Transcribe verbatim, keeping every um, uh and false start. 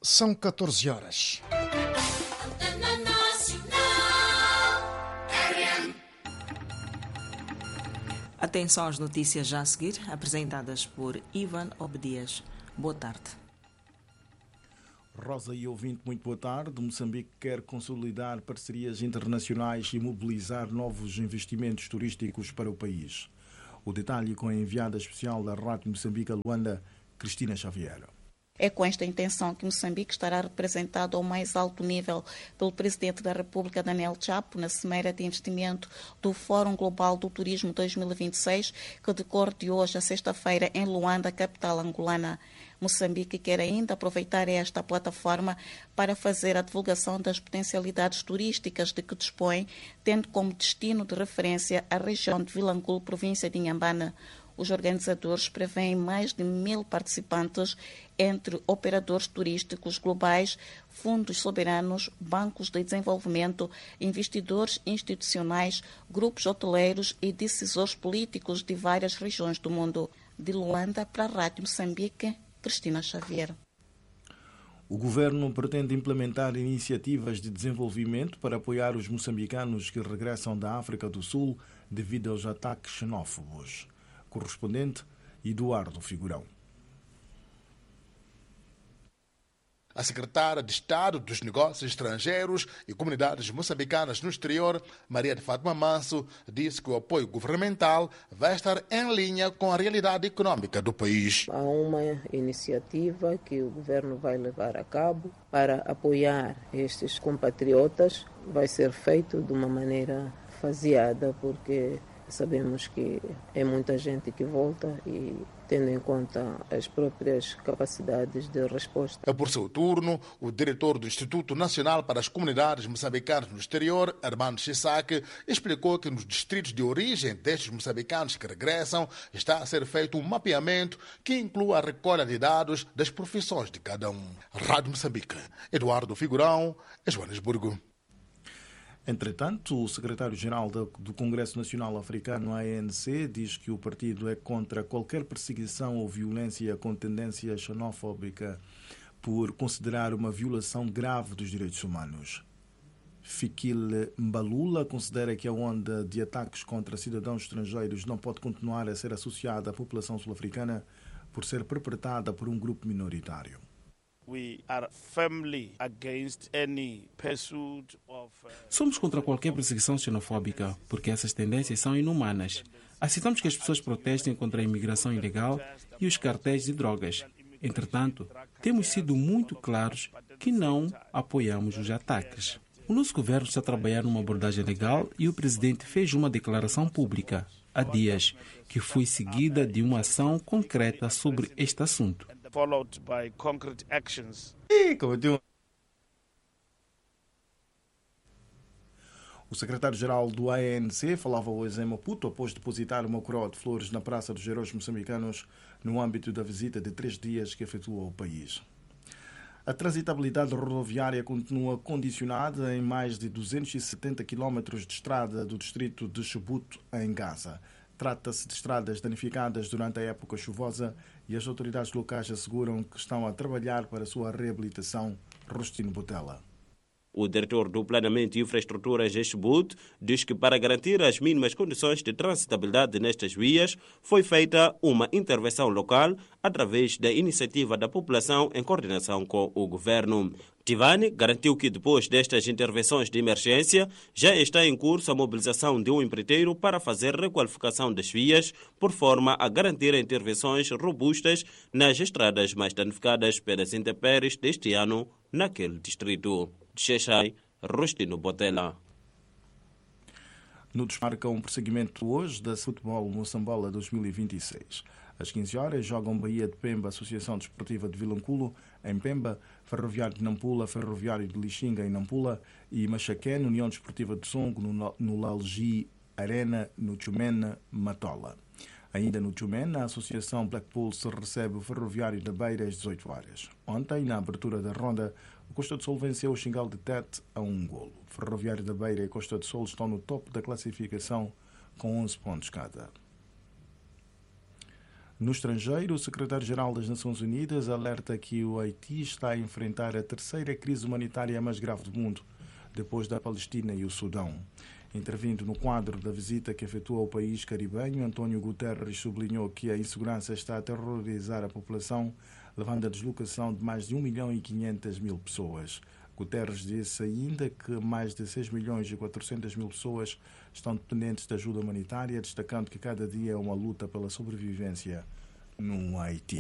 São catorze horas. Atenção às notícias já a seguir, apresentadas por Ivan Obedias. Boa tarde. Rosa e ouvinte, muito boa tarde. Moçambique quer consolidar parcerias internacionais e mobilizar novos investimentos turísticos para o país. O detalhe com a enviada especial da Rádio Moçambique a Luanda, Cristina Xavier. É com esta intenção que Moçambique estará representado ao mais alto nível pelo Presidente da República, Daniel Chapo, na Cimeira de Investimento do Fórum Global do Turismo dois mil e vinte e seis, que decorre de hoje a sexta-feira em Luanda, capital angolana. Moçambique quer ainda aproveitar esta plataforma para fazer a divulgação das potencialidades turísticas de que dispõe, tendo como destino de referência a região de Vilanculo, província de Inhambane. Os organizadores prevêem mais de mil participantes, entre operadores turísticos globais, fundos soberanos, bancos de desenvolvimento, investidores institucionais, grupos hoteleiros e decisores políticos de várias regiões do mundo. De Luanda para a Rádio Moçambique, Cristina Xavier. O governo pretende implementar iniciativas de desenvolvimento para apoiar os moçambicanos que regressam da África do Sul devido aos ataques xenófobos. Correspondente Eduardo Figurão. A secretária de Estado dos Negócios Estrangeiros e Comunidades Moçambicanas no Exterior, Maria de Fátima Manso, disse que o apoio governamental vai estar em linha com a realidade econômica do país. Há uma iniciativa que o governo vai levar a cabo para apoiar estes compatriotas. Vai ser feito de uma maneira faseada, porque sabemos que é muita gente que volta e tendo em conta as próprias capacidades de resposta. Por seu turno, o diretor do Instituto Nacional para as Comunidades Moçambicanas no Exterior, Armando Chissaque, explicou que nos distritos de origem destes moçambicanos que regressam está a ser feito um mapeamento que inclui a recolha de dados das profissões de cada um. Rádio Moçambique, Eduardo Figurão, Joanesburgo. Entretanto, o secretário-geral do Congresso Nacional Africano, A N C, diz que o partido é contra qualquer perseguição ou violência com tendência xenofóbica por considerar uma violação grave dos direitos humanos. Fikile Mbalula considera que a onda de ataques contra cidadãos estrangeiros não pode continuar a ser associada à população sul-africana por ser perpetrada por um grupo minoritário. Somos contra qualquer perseguição xenofóbica, porque essas tendências são inumanas. Aceitamos que as pessoas protestem contra a imigração ilegal e os cartéis de drogas. Entretanto, temos sido muito claros que não apoiamos os ataques. O nosso governo está a trabalhar numa abordagem legal e o presidente fez uma declaração pública há dias, que foi seguida de uma ação concreta sobre este assunto. Followed by concrete actions. O secretário-geral do A N C falava hoje em Maputo após depositar uma coroa de flores na Praça dos Heróis Moçambicanos no âmbito da visita de três dias que efetuou ao país. A transitabilidade rodoviária continua condicionada em mais de duzentos e setenta quilómetros de estrada do distrito de Chubuto, em Gaza. Trata-se de estradas danificadas durante a época chuvosa e as autoridades locais asseguram que estão a trabalhar para a sua reabilitação. Rostino Botella. O diretor do Planeamento e Infraestruturas de Chubut diz que para garantir as mínimas condições de transitabilidade nestas vias foi feita uma intervenção local através da iniciativa da população em coordenação com o governo. Tivani garantiu que depois destas intervenções de emergência já está em curso a mobilização de um empreiteiro para fazer requalificação das vias por forma a garantir intervenções robustas nas estradas mais danificadas pelas intempéries deste ano naquele distrito. Xexai, Rostino Botella. No desmarca um prosseguimento hoje da Futebol Moçambola dois mil e vinte e seis. Às quinze horas jogam Bahia de Pemba, Associação Desportiva de Vilanculo, em Pemba, Ferroviário de Nampula, Ferroviário de Lixinga, em Nampula, e Machaquén, União Desportiva de Songo, no, no Lalgi Arena, no Tchumena, Matola. Ainda no Tchumena, a Associação Blackpool se recebe o Ferroviário da Beira às dezoito horas. Ontem, na abertura da ronda, o Costa do Sol venceu o Xingal de Tete a um golo. Ferroviário da Beira e Costa do Sol estão no topo da classificação com onze pontos cada. No estrangeiro, o secretário-geral das Nações Unidas alerta que o Haiti está a enfrentar a terceira crise humanitária mais grave do mundo, depois da Palestina e o Sudão. Intervindo no quadro da visita que efetuou ao país caribenho, António Guterres sublinhou que a insegurança está a aterrorizar a população, levando à deslocação de mais de um milhão e quinhentas mil pessoas. Guterres disse ainda que mais de seis milhões e quatrocentas mil pessoas estão dependentes de ajuda humanitária, destacando que cada dia é uma luta pela sobrevivência no Haiti.